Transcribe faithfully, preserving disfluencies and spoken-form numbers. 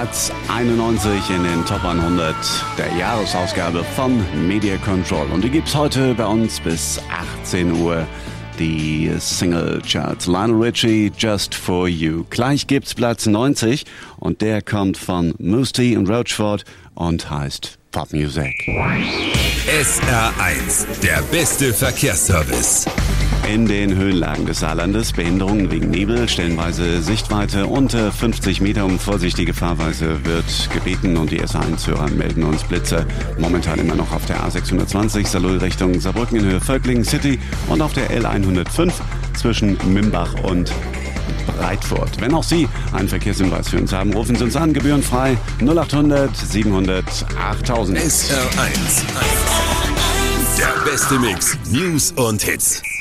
Platz einundneunzig in den Top hundert der Jahresausgabe von Media Control. Und die gibt's heute bei uns bis achtzehn Uhr. Die Single Charts. Lionel Richie, Just For You. Gleich gibt's Platz neunzig und der kommt von Mousse T und Roachford und heißt Pop Music. S R eins, der beste Verkehrsservice. In den Höhenlagen des Saarlandes Behinderungen wegen Nebel, stellenweise Sichtweite unter fünfzig Meter. Um vorsichtige Fahrweise wird gebeten und die S R eins-Hörer melden uns Blitze. Momentan immer noch auf der A sechshundertzwanzig Saarlouis Richtung Saarbrücken in Höhe Völklingen City und auf der L hundertfünf zwischen Mimbach und Breitfurt. Wenn auch Sie einen Verkehrshinweis für uns haben, rufen Sie uns an, gebührenfrei null achthundert siebenhundert achttausend. S R eins, der beste Mix, News und Hits.